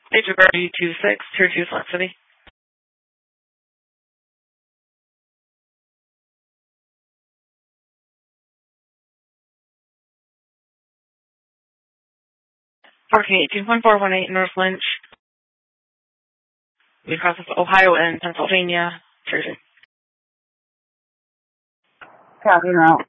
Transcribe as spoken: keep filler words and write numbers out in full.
Agent Birdie two six, Tier two, Salt City. Parking eighteen point four one eight North Lynch. We process Ohio and Pennsylvania, Jersey. Copy route.